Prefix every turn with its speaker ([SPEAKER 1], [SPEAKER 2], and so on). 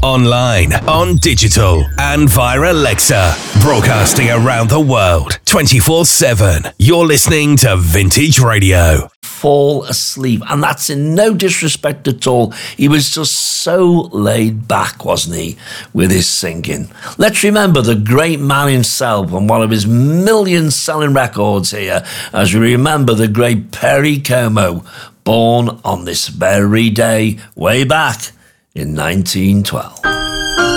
[SPEAKER 1] online, on digital, and via Alexa. Broadcasting around the world, 24/7. You're listening to Vintage Radio.
[SPEAKER 2] Fall asleep, and that's in no disrespect at all. He was just so laid back, wasn't he, with his singing. Let's remember the great man himself and one of his million-selling records here, as we remember the great Perry Como, born on this very day, way back in 1912.